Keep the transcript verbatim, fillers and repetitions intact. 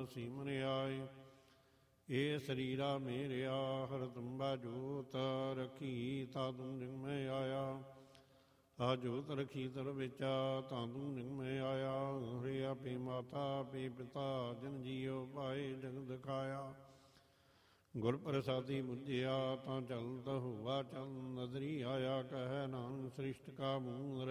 ਵਸੀ ਮਨ ਆਏ। ਇਹ ਸਰੀਰਾ ਮੇਰਿਆ ਹਰ ਤੁੰਬਾ ਜੋਤ, ਰਖੀ ਤਾ ਤੂੰ ਜਿਨ ਮੈਂ ਆਇਆ। ਆ ਜੋਤ ਰਖੀ ਤਰ ਵਿਚਾ ਤਾਂ ਤੂੰ ਜਿਨ ਮੈਂ ਆਇਆ। ਹਰੇ ਆਪੇ ਮਾਤਾ ਆਪੇ ਪਿਤਾ ਜਿਨ ਜੀਉ ਪਾਏ ਜਗ ਦਿਖਾਇਆ। ਗੁਰ ਪ੍ਰਸਾਦੀ ਬੁਝਿਆ ਤਾਂ ਚਲਤ ਹੋਆ ਚਲ, ਨਦਰੀ ਆਇਆ ਕਹਿ ਨਾਨਕ ਸ੍ਰਿਸ਼ਟ ਕਾ ਮੂਲ